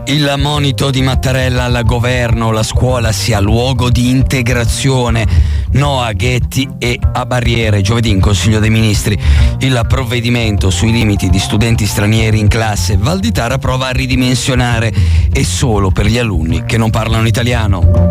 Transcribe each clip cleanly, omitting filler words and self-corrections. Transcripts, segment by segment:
Il monito di Mattarella al governo: la scuola sia luogo di integrazione, no a ghetti e a barriere. Giovedì in Consiglio dei Ministri il provvedimento sui limiti di studenti stranieri in classe. Valditara prova a ridimensionare, e solo per gli alunni che non parlano italiano.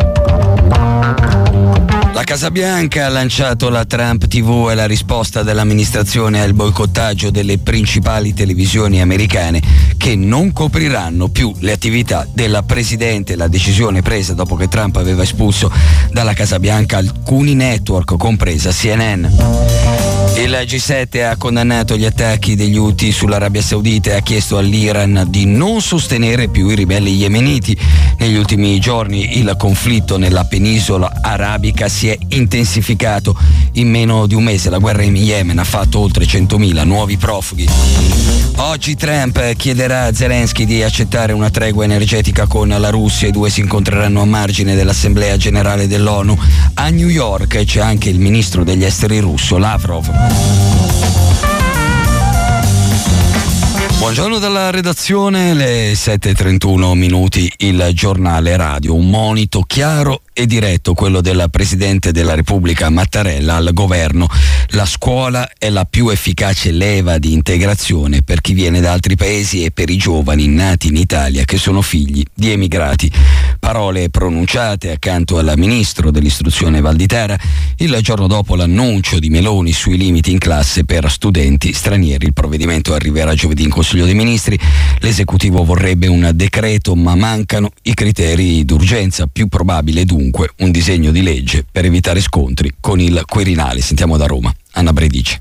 La Casa Bianca ha lanciato la Trump TV e la risposta dell'amministrazione al boicottaggio delle principali televisioni americane, che non copriranno più le attività della presidente. La decisione presa dopo che Trump aveva espulso dalla Casa Bianca alcuni network, compresa CNN. Il G7 ha condannato gli attacchi degli Houthi sull'Arabia Saudita e ha chiesto all'Iran di non sostenere più i ribelli yemeniti. Negli ultimi giorni il conflitto nella penisola arabica si è intensificato. In meno di un mese la guerra in Yemen ha fatto oltre 100.000 nuovi profughi. Oggi Trump chiederà a Zelensky di accettare una tregua energetica con la Russia. I due si incontreranno a margine dell'Assemblea Generale dell'ONU. A New York c'è anche il ministro degli esteri russo, Lavrov. Buongiorno dalla redazione, le 7:31 minuti, il giornale radio. Un monito chiaro e diretto, quello del Presidente della Repubblica Mattarella al governo. La scuola è la più efficace leva di integrazione per chi viene da altri paesi e per i giovani nati in Italia che sono figli di emigrati. Parole pronunciate accanto al ministro dell'istruzione Valditara il giorno dopo l'annuncio di Meloni sui limiti in classe per studenti stranieri. Il provvedimento arriverà giovedì in Consiglio dei Ministri. L'esecutivo vorrebbe un decreto, ma mancano i criteri d'urgenza. Più probabile dunque un disegno di legge per evitare scontri con il Quirinale. Sentiamo da Roma Anna Bredici.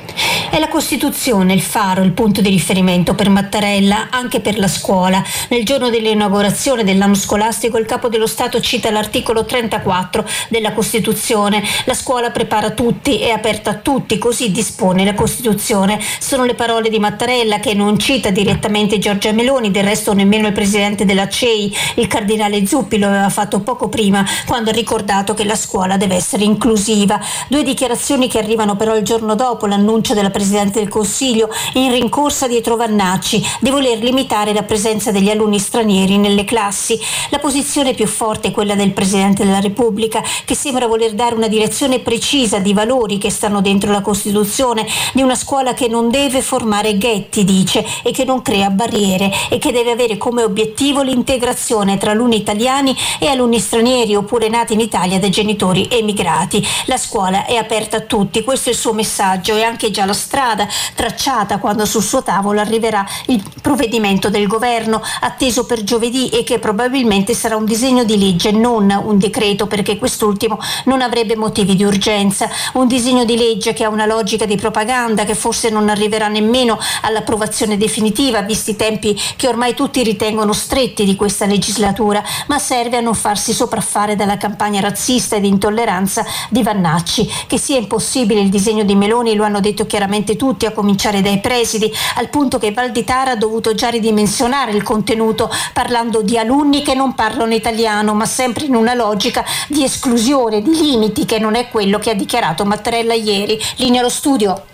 È la Costituzione il faro, il punto di riferimento per Mattarella, anche per la scuola. Nel giorno dell'inaugurazione dell'anno scolastico il Capo dello Stato cita l'articolo 34 della Costituzione. La scuola prepara tutti, è aperta a tutti, così dispone la Costituzione. Sono le parole di Mattarella, che non cita direttamente Giorgia Meloni, del resto nemmeno il presidente della CEI, il cardinale Zuppi, lo aveva fatto poco prima, quando ha ricordato che la scuola deve essere inclusiva. Due dichiarazioni che arrivano però il giorno dopo l'annuncio della Presidente del Consiglio, in rincorsa dietro Vannacci, di voler limitare la presenza degli alunni stranieri nelle classi. La posizione più forte è quella del Presidente della Repubblica, che sembra voler dare una direzione precisa di valori che stanno dentro la Costituzione, di una scuola che non deve formare ghetti, dice, e che non crea barriere, e che deve avere come obiettivo l'integrazione tra alunni italiani e alunni stranieri oppure nati in Italia da genitori emigrati. La scuola è aperta a tutti, questo è il suo messaggio, e anche già la strada tracciata quando sul suo tavolo arriverà il provvedimento del governo, atteso per giovedì, e che probabilmente sarà un disegno di legge, non un decreto, perché quest'ultimo non avrebbe motivi di urgenza. Un disegno di legge che ha una logica di propaganda, che forse non arriverà nemmeno all'approvazione definitiva, visti i tempi che ormai tutti ritengono stretti di questa legislatura, ma serve a non farsi sopraffare dalla campagna razzista e di intolleranza di Vannacci. Che sia impossibile il disegno di Meloni lo hanno detto chiaramente tutti, a cominciare dai presidi, al punto che Valditara ha dovuto già ridimensionare il contenuto, parlando di alunni che non parlano italiano, ma sempre in una logica di esclusione, di limiti, che non è quello che ha dichiarato Mattarella ieri. Linea allo studio.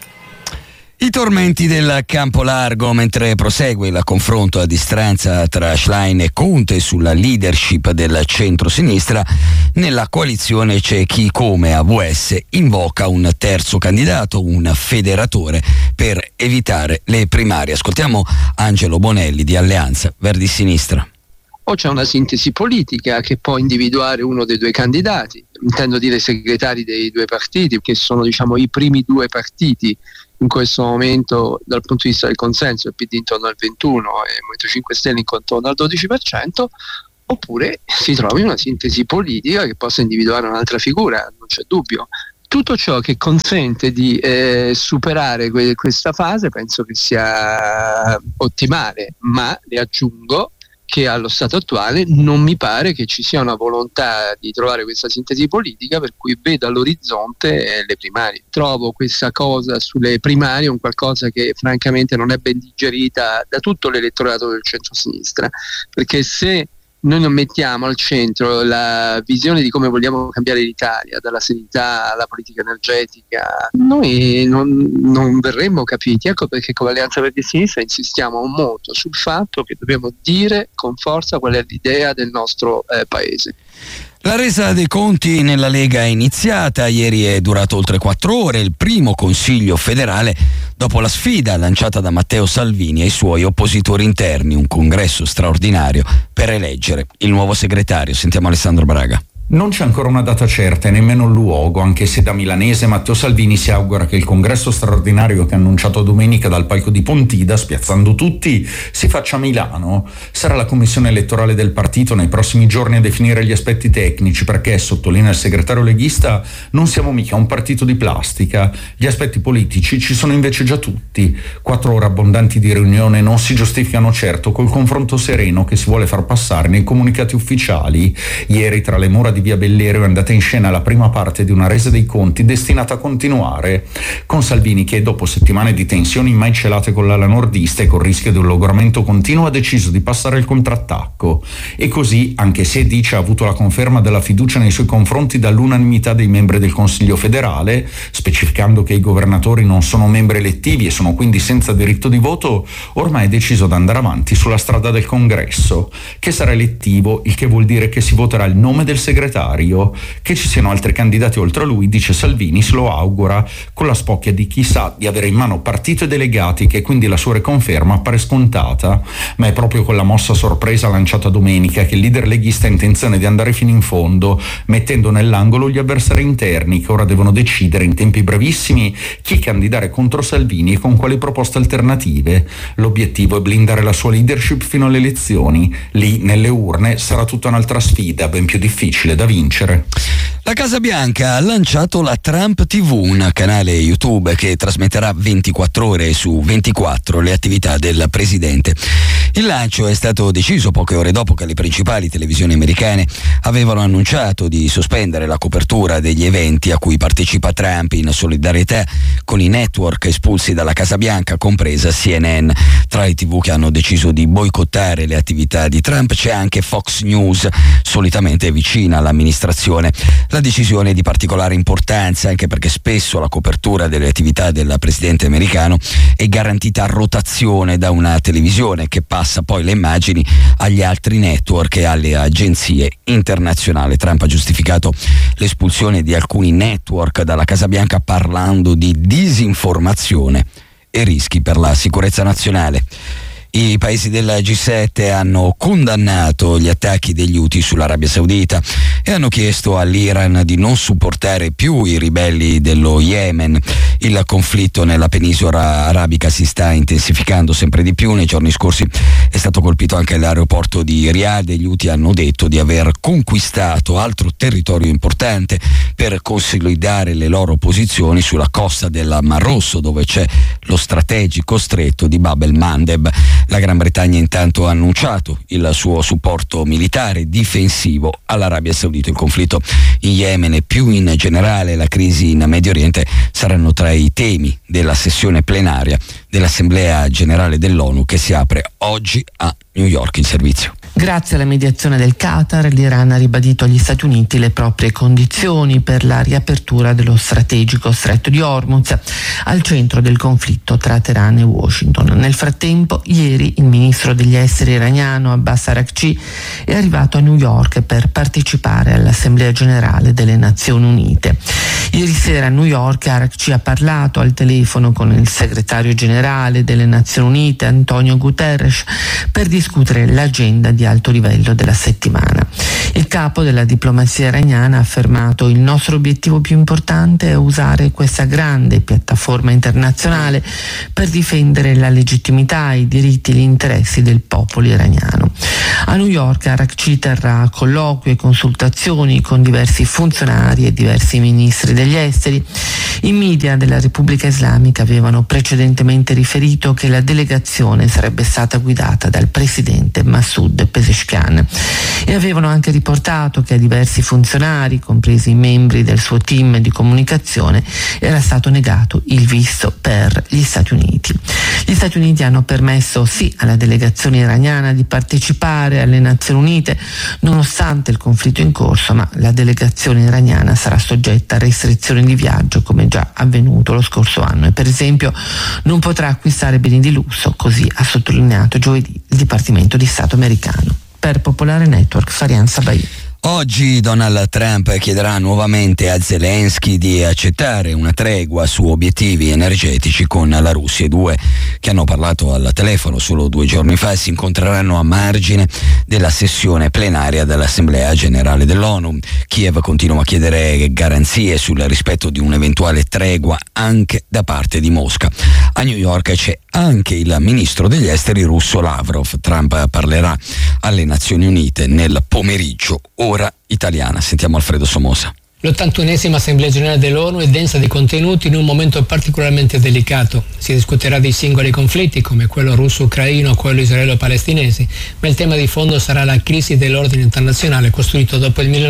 I tormenti del campo largo, mentre prosegue il confronto a distanza tra Schlein e Conte sulla leadership del centro-sinistra. Nella coalizione c'è chi, come AVS, invoca un terzo candidato, un federatore, per evitare le primarie. Ascoltiamo Angelo Bonelli di Alleanza Verdi Sinistra. O c'è una sintesi politica che può individuare uno dei due candidati, intendo dire segretari dei due partiti, che sono, diciamo, i primi due partiti in questo momento dal punto di vista del consenso, il PD intorno al 21% e il Movimento 5 Stelle intorno al 12%, oppure si trovi una sintesi politica che possa individuare un'altra figura, non c'è dubbio. Tutto ciò che consente di superare questa fase penso che sia ottimale, ma le aggiungo che allo stato attuale non mi pare che ci sia una volontà di trovare questa sintesi politica, per cui vedo all'orizzonte le primarie. Trovo questa cosa sulle primarie un qualcosa che francamente non è ben digerita da tutto l'elettorato del centro-sinistra, perché se noi non mettiamo al centro la visione di come vogliamo cambiare l'Italia, dalla sanità alla politica energetica, noi non verremmo capiti. Ecco perché con l'Alleanza Verdi e Sinistra insistiamo molto sul fatto che dobbiamo dire con forza qual è l'idea del nostro paese. La resa dei conti nella Lega è iniziata, ieri è durato oltre 4 ore, il primo Consiglio federale dopo la sfida lanciata da Matteo Salvini ai suoi oppositori interni, un congresso straordinario per eleggere il nuovo segretario. Sentiamo Alessandro Braga. Non c'è ancora una data certa e nemmeno un luogo, anche se da milanese Matteo Salvini si augura che il congresso straordinario che ha annunciato domenica dal palco di Pontida, spiazzando tutti, si faccia a Milano. Sarà la commissione elettorale del partito nei prossimi giorni a definire gli aspetti tecnici, perché, sottolinea il segretario leghista, non siamo mica un partito di plastica. Gli aspetti politici ci sono invece già tutti. 4 ore abbondanti di riunione non si giustificano certo col confronto sereno che si vuole far passare nei comunicati ufficiali. Ieri, tra le mura di via Bellerio, è andata in scena la prima parte di una resa dei conti destinata a continuare, con Salvini che, dopo settimane di tensioni mai celate con l'ala nordista e col rischio di un logoramento continuo, ha deciso di passare il contrattacco. E così, anche se dice ha avuto la conferma della fiducia nei suoi confronti dall'unanimità dei membri del Consiglio federale, specificando che i governatori non sono membri elettivi e sono quindi senza diritto di voto, ormai è deciso ad andare avanti sulla strada del congresso, che sarà elettivo, il che vuol dire che si voterà il nome del segretario. Che ci siano altri candidati oltre a lui, dice Salvini, se lo augura, con la spocchia di chi sa di avere in mano partito e delegati, che quindi la sua riconferma appare scontata. Ma è proprio con la mossa sorpresa lanciata domenica che il leader leghista ha intenzione di andare fino in fondo, mettendo nell'angolo gli avversari interni, che ora devono decidere in tempi brevissimi chi candidare contro Salvini e con quali proposte alternative. L'obiettivo è blindare la sua leadership fino alle elezioni. Lì, nelle urne, sarà tutta un'altra sfida, ben più difficile da vincere. La Casa Bianca ha lanciato la Trump TV, un canale YouTube che trasmetterà 24 ore su 24 le attività del presidente. Il lancio è stato deciso poche ore dopo che le principali televisioni americane avevano annunciato di sospendere la copertura degli eventi a cui partecipa Trump in solidarietà con i network espulsi dalla Casa Bianca, compresa CNN. Tra i TV che hanno deciso di boicottare le attività di Trump c'è anche Fox News, solitamente vicina all'amministrazione. La decisione è di particolare importanza anche perché spesso la copertura delle attività del presidente americano è garantita a rotazione da una televisione che passa poi le immagini agli altri network e alle agenzie internazionali. Trump ha giustificato l'espulsione di alcuni network dalla Casa Bianca parlando di disinformazione e rischi per la sicurezza nazionale. I paesi del G7 hanno condannato gli attacchi degli Houthi sull'Arabia Saudita e hanno chiesto all'Iran di non supportare più i ribelli dello Yemen. Il conflitto nella penisola arabica si sta intensificando sempre di più. Nei giorni scorsi è stato colpito anche l'aeroporto di Riyadh e gli Houthi hanno detto di aver conquistato altro territorio importante per consolidare le loro posizioni sulla costa del Mar Rosso, dove c'è lo strategico stretto di Bab el-Mandeb. La Gran Bretagna intanto ha annunciato il suo supporto militare difensivo all'Arabia Saudita. Il conflitto in Yemen e più in generale la crisi in Medio Oriente saranno tra i temi della sessione plenaria dell'Assemblea Generale dell'ONU che si apre oggi a New York. In servizio. Grazie alla mediazione del Qatar, l'Iran ha ribadito agli Stati Uniti le proprie condizioni per la riapertura dello strategico stretto di Hormuz, al centro del conflitto tra Teheran e Washington. Nel frattempo, ieri il ministro degli esteri iraniano Abbas Araghchi è arrivato a New York per partecipare all'Assemblea Generale delle Nazioni Unite. Ieri sera a New York Araghchi ha parlato al telefono con il segretario generale delle Nazioni Unite Antonio Guterres per discutere l'agenda di alto livello della settimana. Il capo della diplomazia iraniana ha affermato: il nostro obiettivo più importante è usare questa grande piattaforma internazionale per difendere la legittimità, i diritti e gli interessi del popolo iraniano. A New York Araghchi terrà colloqui e consultazioni con diversi funzionari e diversi ministri degli esteri. I media della Repubblica Islamica avevano precedentemente riferito che la delegazione sarebbe stata guidata dal presidente Massoud Pezeshkian e avevano anche riportato riportato che a diversi funzionari, compresi i membri del suo team di comunicazione, era stato negato il visto per gli Stati Uniti. Gli Stati Uniti hanno permesso sì alla delegazione iraniana di partecipare alle Nazioni Unite nonostante il conflitto in corso, ma la delegazione iraniana sarà soggetta a restrizioni di viaggio come già avvenuto lo scorso anno e per esempio non potrà acquistare beni di lusso, così ha sottolineato giovedì il Dipartimento di Stato americano. Per Popolare Network, Farian Sabai. Oggi Donald Trump chiederà nuovamente a Zelensky di accettare una tregua su obiettivi energetici con la Russia. I due, che hanno parlato al telefono solo 2 giorni fa, si incontreranno a margine della sessione plenaria dell'Assemblea Generale dell'ONU. Kiev continua a chiedere garanzie sul rispetto di un'eventuale tregua anche da parte di Mosca. A New York c'è anche il ministro degli esteri russo Lavrov. Trump parlerà alle Nazioni Unite nel pomeriggio, ora italiana. Sentiamo Alfredo Somoza. L'81esima Assemblea Generale dell'ONU è densa di contenuti in un momento particolarmente delicato. Si discuterà dei singoli conflitti come quello russo-ucraino o quello israelo-palestinese, ma il tema di fondo sarà la crisi dell'ordine internazionale costruito dopo il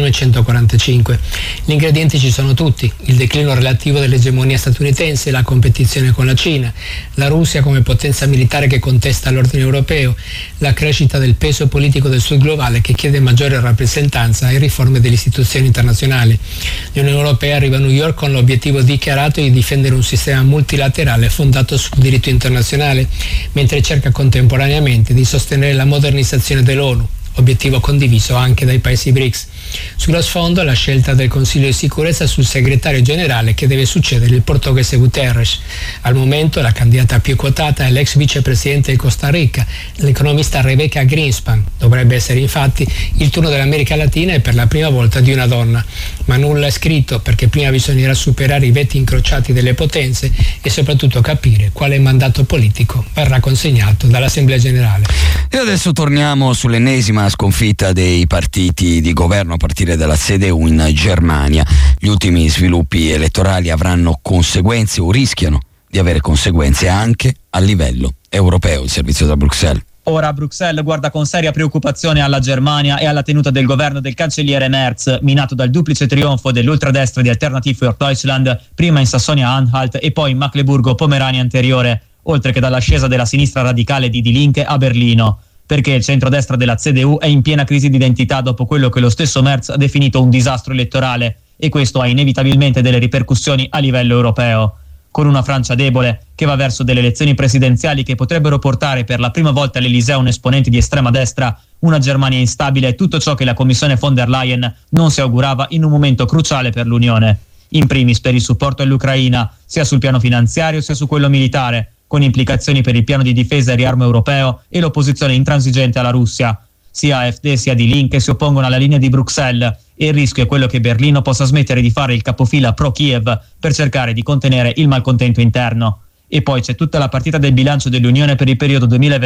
1945. Gli ingredienti ci sono tutti: il declino relativo dell'egemonia statunitense, la competizione con la Cina, la Russia come potenza militare che contesta l'ordine europeo, la crescita del peso politico del sud globale che chiede maggiore rappresentanza e riforme delle istituzioni internazionali. L'Unione Europea arriva a New York con l'obiettivo dichiarato di difendere un sistema multilaterale fondato sul diritto internazionale, mentre cerca contemporaneamente di sostenere la modernizzazione dell'ONU, obiettivo condiviso anche dai paesi BRICS. Sullo sfondo la scelta del Consiglio di sicurezza sul segretario generale che deve succedere il portoghese Guterres. Al momento la candidata più quotata è l'ex vicepresidente del Costa Rica, l'economista Rebecca Greenspan. Dovrebbe essere infatti il turno dell'America Latina e per la prima volta di una donna. Ma nulla è scritto, perché prima bisognerà superare i veti incrociati delle potenze e soprattutto capire quale mandato politico verrà consegnato dall'Assemblea Generale. E adesso torniamo sull'ennesima sconfitta dei partiti di governo a partire dalla CDU in Germania. Gli ultimi sviluppi elettorali avranno conseguenze o rischiano di avere conseguenze anche a livello europeo. Il servizio da Bruxelles. Ora Bruxelles guarda con seria preoccupazione alla Germania e alla tenuta del governo del cancelliere Merz, minato dal duplice trionfo dell'ultradestra di Alternative für Deutschland, prima in Sassonia-Anhalt e poi in Mecklenburgo-Pomerania anteriore, oltre che dall'ascesa della sinistra radicale di Die Linke a Berlino, perché il centrodestra della CDU è in piena crisi di identità dopo quello che lo stesso Merz ha definito un disastro elettorale, e questo ha inevitabilmente delle ripercussioni a livello europeo. Con una Francia debole che va verso delle elezioni presidenziali che potrebbero portare per la prima volta all'Eliseo un esponente di estrema destra, una Germania instabile e tutto ciò che la Commissione von der Leyen non si augurava in un momento cruciale per l'Unione. In primis per il supporto all'Ucraina, sia sul piano finanziario sia su quello militare, con implicazioni per il piano di difesa e riarmo europeo e l'opposizione intransigente alla Russia. Sia AfD sia Die Linke si oppongono alla linea di Bruxelles e il rischio è quello che Berlino possa smettere di fare il capofila pro-Kiev per cercare di contenere il malcontento interno. E poi c'è tutta la partita del bilancio dell'Unione per il periodo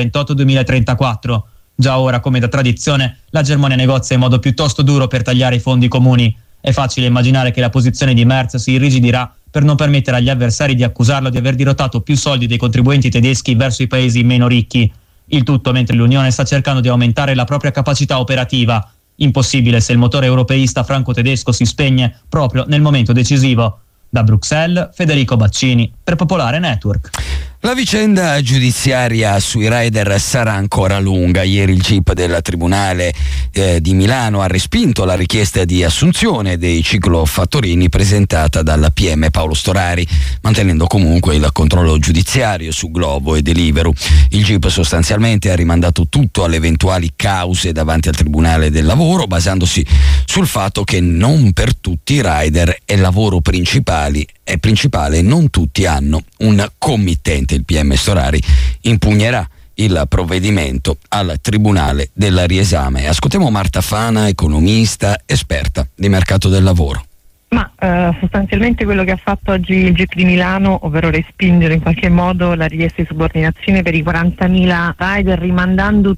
2028-2034. Già ora, come da tradizione, la Germania negozia in modo piuttosto duro per tagliare i fondi comuni. È facile immaginare che la posizione di Merz si irrigidirà per non permettere agli avversari di accusarlo di aver dirottato più soldi dei contribuenti tedeschi verso i paesi meno ricchi. Il tutto mentre l'Unione sta cercando di aumentare la propria capacità operativa. Impossibile se il motore europeista franco-tedesco si spegne proprio nel momento decisivo. Da Bruxelles, Federico Baccini, per Popolare Network. La vicenda giudiziaria sui rider sarà ancora lunga. Ieri il GIP del Tribunale di Milano ha respinto la richiesta di assunzione dei ciclofattorini presentata dalla PM Paolo Storari, mantenendo comunque il controllo giudiziario su Glovo e Deliveroo. Il GIP sostanzialmente ha rimandato tutto alle eventuali cause davanti al Tribunale del Lavoro, basandosi sul fatto che non per tutti i rider è lavoro principale e non tutti hanno un committente. Il PM Storari impugnerà il provvedimento al Tribunale del Riesame. Ascoltiamo Marta Fana, economista, esperta di mercato del lavoro. Ma sostanzialmente quello che ha fatto oggi il GIP di Milano, ovvero respingere in qualche modo la richiesta di subordinazione per i 40.000 rider, rimandando tutti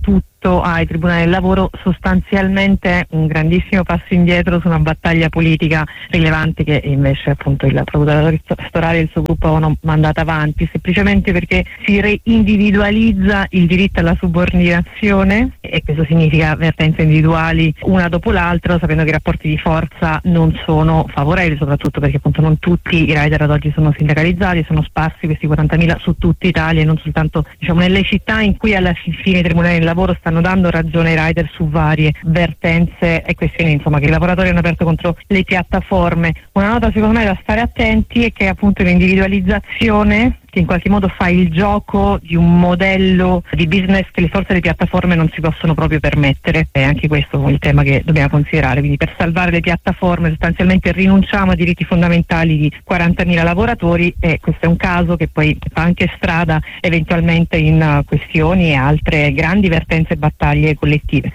rispetto ai tribunali del lavoro sostanzialmente è un grandissimo passo indietro su una battaglia politica rilevante che invece appunto il procuratore Storari e il suo gruppo avevano mandato avanti, semplicemente perché si reindividualizza il diritto alla subordinazione, e questo significa vertenze individuali una dopo l'altra, sapendo che i rapporti di forza non sono favorevoli, soprattutto perché appunto non tutti i rider ad oggi sono sindacalizzati, sono sparsi questi 40.000 su tutta Italia e non soltanto nelle città in cui alla fine i tribunali del lavoro stanno dando ragione ai rider su varie vertenze e questioni che i lavoratori hanno aperto contro le piattaforme. Una nota secondo me da stare attenti è che appunto l'individualizzazione che in qualche modo fa il gioco di un modello di business che le piattaforme non si possono proprio permettere. È anche questo il tema che dobbiamo considerare. Quindi per salvare le piattaforme sostanzialmente rinunciamo a diritti fondamentali di 40.000 lavoratori, e questo è un caso che poi fa anche strada eventualmente in questioni e altre grandi vertenze e battaglie collettive.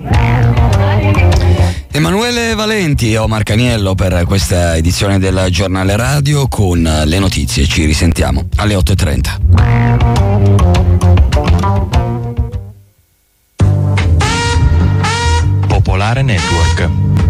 Emanuele Valenti e Omar Caniello per questa edizione del Giornale Radio con le notizie. Ci risentiamo alle 8:30. Popolare Network.